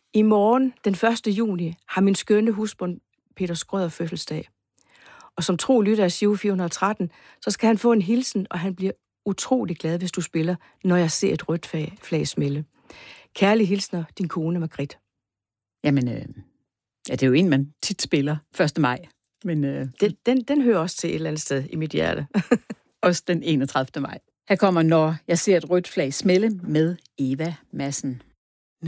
I morgen, den 1. juni, har min skønne husbund Peter Skrøder fødselsdag. Og som tro lytter af Giro 413, så skal han få en hilsen, og han bliver utrolig glad, hvis du spiller, når jeg ser et rødt flag smelle. Kærlig hilsner, din kone Margrit. Jamen, det er jo en, man tit spiller 1. maj. Men, den hører også til et eller andet sted i mit hjerte. Også den 31. maj. Her kommer, når jeg ser et rødt flag smelle med Eva Madsen.